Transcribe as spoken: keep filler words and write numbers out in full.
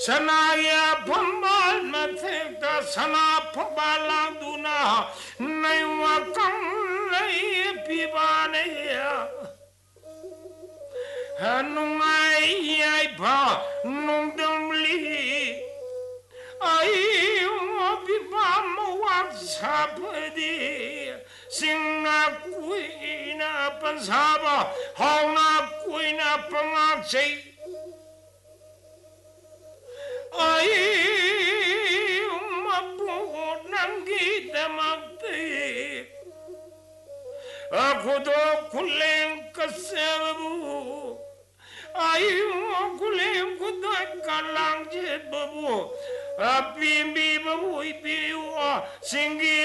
Sanaya Pambal Matheta Sana Pabalanduna Naiwakam Nai Pibanea Hanumai Pa Nundumli I Pibam Watsapadi Singna Queen Pansaba Hona Queen Pamachi I mabu nangi damagte akudo kuleng kasabu I kuleng kuda kalang je babu abimbi babu ipiwa singi